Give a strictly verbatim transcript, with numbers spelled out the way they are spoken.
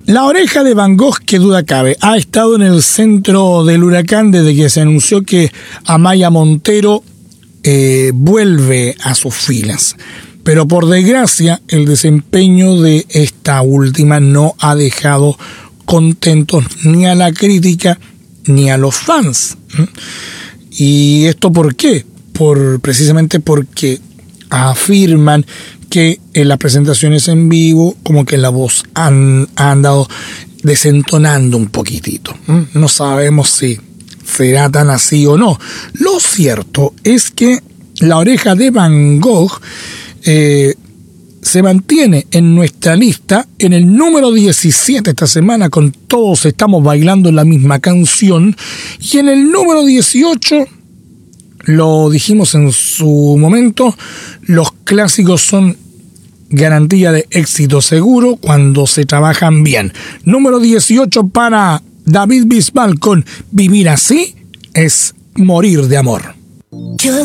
La Oreja de Van Gogh, que duda cabe, ha estado en el centro del huracán desde que se anunció que Amaia Montero eh, vuelve a sus filas. Pero por desgracia, el desempeño de esta última no ha dejado contentos ni a la crítica ni a los fans. ¿Y esto por qué? Por, precisamente porque afirman que en las presentaciones en vivo como que la voz han, ha andado desentonando un poquitito. No sabemos si será tan así o no. Lo cierto es que La Oreja de Van Gogh eh, se mantiene en nuestra lista en el número diecisiete esta semana con Todos estamos bailando la misma canción, y en el número dieciocho, lo dijimos en su momento, los clásicos son garantía de éxito seguro cuando se trabajan bien. Número dieciocho para David Bisbal con Vivir así es morir de amor. Yo